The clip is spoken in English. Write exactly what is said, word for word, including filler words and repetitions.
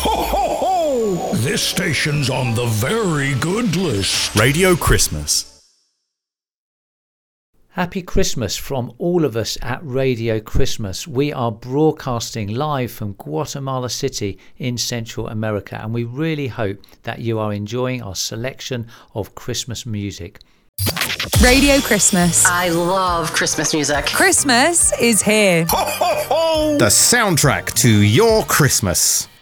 Ho, ho, ho! This station's on the very good list. Radio Christmas. Happy Christmas from all of us at Radio Christmas. We are broadcasting live from Guatemala City in Central America, and we really hope that you are enjoying our selection of Christmas music. Radio Christmas. I love Christmas music. Christmas is here. Ho, ho, ho! The soundtrack to your Christmas.